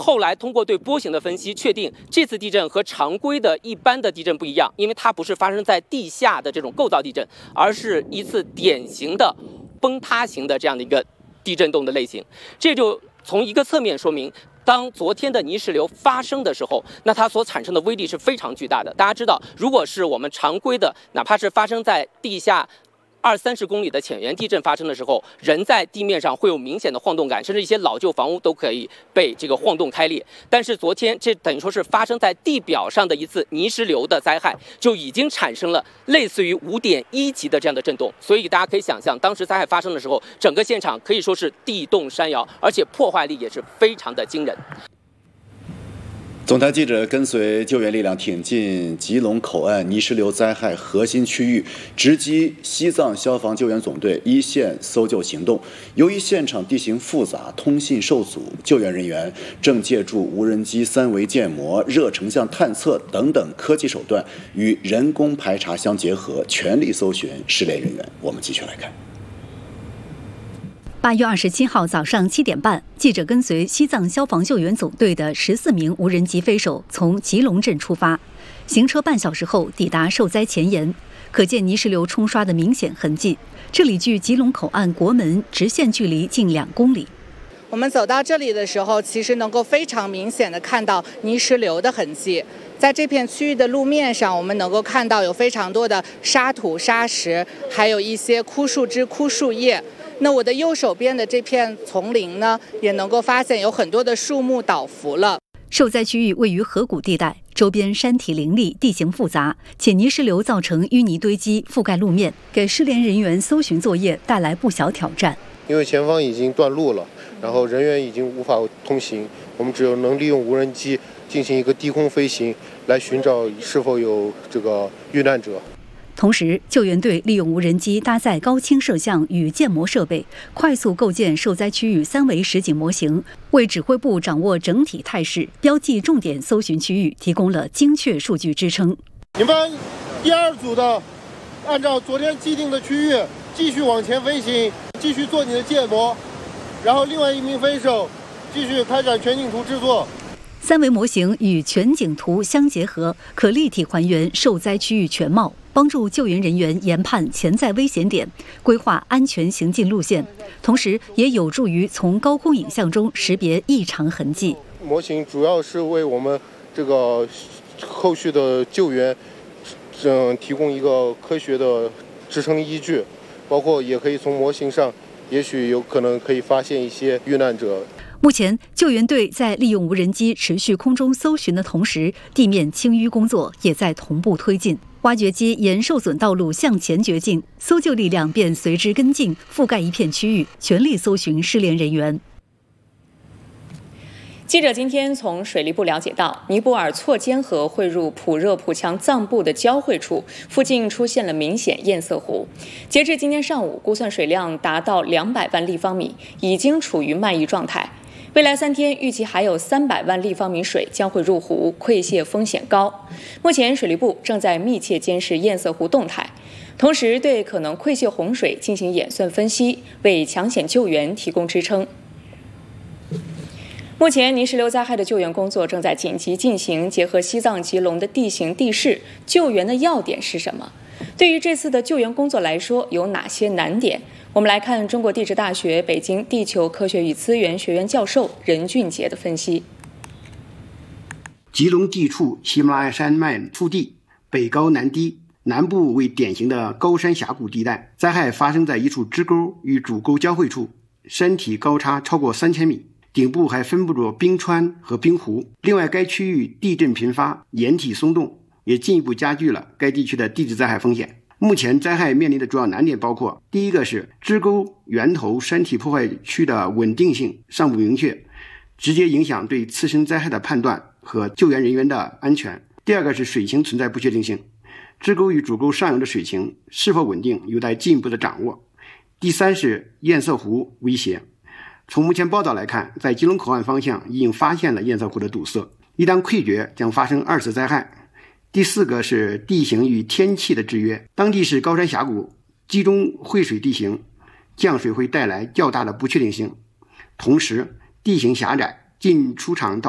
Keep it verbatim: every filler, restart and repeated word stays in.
后来通过对波形的分析，确定这次地震和常规的一般的地震不一样，因为它不是发生在地下的这种构造地震，而是一次典型的崩塌型的这样的一个地震动的类型。这就从一个侧面说明，当昨天的泥石流发生的时候，那它所产生的威力是非常巨大的。大家知道，如果是我们常规的，哪怕是发生在地下二三十公里的浅源地震发生的时候，人在地面上会有明显的晃动感，甚至一些老旧房屋都可以被这个晃动开裂。但是昨天这等于说是发生在地表上的一次泥石流的灾害，就已经产生了类似于五点一级的这样的震动。所以大家可以想象，当时灾害发生的时候，整个现场可以说是地动山摇，而且破坏力也是非常的惊人。 总台记者跟随救援力量挺进吉隆口岸泥石流灾害核心区域，直击西藏消防救援总队一线搜救行动。由于现场地形复杂，通信受阻，救援人员正借助无人机三维建模、热成像探测等等科技手段，与人工排查相结合，全力搜寻失联人员。我们继续来看。 八月二十七号早上七点半，记者跟随西藏消防救援总队的十四名无人机飞手从吉隆镇出发，行车半小时后抵达受灾前沿，可见泥石流冲刷的明显痕迹。这里距吉隆口岸国门直线距离近两公里。 我们走到这里的时候，其实能够非常明显的看到泥石流的痕迹。在这片区域的路面上，我们能够看到有非常多的沙土、沙石，还有一些枯树枝、枯树叶。那我的右手边的这片丛林呢，也能够发现有很多的树木倒伏了。 受灾区域位于河谷地带，周边山体林立，地形复杂，且泥石流造成淤泥堆积，覆盖路面，给失联人员搜寻作业带来不小挑战。 因为前方已经断路了，然后人员已经无法通行，我们只有能利用无人机进行一个低空飞行，来寻找是否有这个遇难者。 同时，救援队利用无人机搭载高清摄像与建模设备，快速构建受灾区域三维实景模型，为指挥部掌握整体态势、标记重点搜寻区域提供了精确数据支撑。 你们第二组的，按照昨天既定的区域继续往前飞行，继续做你的建模，然后另外一名飞手继续开展全景图制作。 三维模型与全景图相结合，可立体还原受灾区域全貌，帮助救援人员研判潜在危险点，规划安全行进路线，同时也有助于从高空影像中识别异常痕迹。 模型主要是为我们这个后续的救援，嗯，提供一个科学的支撑依据，包括也可以从模型上，也许有可能可以发现一些遇难者。 目前，救援队在利用无人机持续空中搜寻的同时，地面清淤工作也在同步推进。挖掘机沿受损道路向前掘进，搜救力量便随之跟进，覆盖一片区域，全力搜寻失联人员。 记者今天从水利部了解到，尼泊尔错坚河汇入普热普强藏布的交汇处附近出现了明显堰塞湖，截至今天上午，估算水量达到两百万立方米，已经处于漫溢状态。未来三天预计还有三百万立方米水将会入湖，溃泻风险高。目前水利部正在密切监视堰塞湖动态，同时对可能溃泻洪水进行演算分析，为抢险救援提供支撑。目前泥石流灾害的救援工作正在紧急进行，结合西藏吉隆的地形地势，救援的要点是什么？对于这次的救援工作来说，有哪些难点？我们来看中国地质大学北京地球科学与资源学院教授任俊杰的分析。 吉隆地处喜马拉雅山脉腹地，北高南低，南部为典型的高山峡谷地带。灾害发生在一处支沟与主沟交汇处，山体高差超过三千米，顶部还分布着冰川和冰湖。另外，该区域地震频发，岩体松动，也进一步加剧了该地区的地质灾害风险。目前灾害面临的主要难点包括：第一个是支沟源头山体破坏区的稳定性尚不明确，直接影响对次生灾害的判断和救援人员的安全；第二个是水情存在不确定性，支沟与主沟上游的水情是否稳定有待进一步的掌握；第三是堰塞湖威胁。从目前报道来看，在吉隆口岸方向已经发现了堰塞湖的堵塞，一旦溃决将发生二次灾害。第四个是地形与天气的制约，当地是高山峡谷，集中汇水地形，降水会带来较大的不确定性，同时地形狭窄，进出场道